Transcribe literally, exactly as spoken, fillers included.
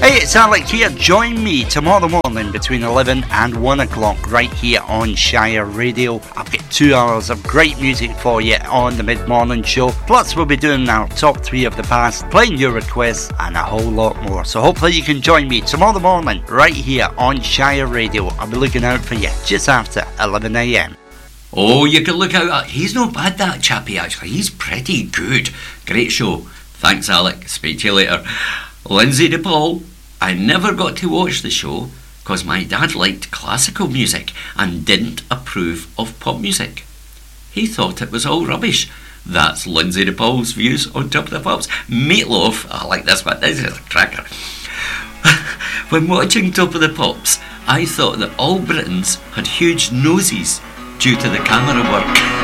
Hey, it's Alec here. Join me tomorrow morning between eleven and one o'clock right here on Shire Radio. I've got two hours of great music for you on the mid-morning show. Plus, we'll be doing our top three of the past, playing your requests, and a whole lot more. So hopefully you can join me tomorrow morning right here on Shire Radio. I'll be looking out for you just after eleven a.m. Oh, you can look out. He's not bad, that chappie, actually. He's pretty good. Great show. Thanks, Alec. Speak to you later. Lindsay DePaul. I never got to watch the show because my dad liked classical music and didn't approve of pop music. He thought it was all rubbish. That's Lindsay DePaul's views on Top of the Pops. Meatloaf. I like this one. This is a cracker. When watching Top of the Pops, I thought that all Britons had huge noses due to the camera work.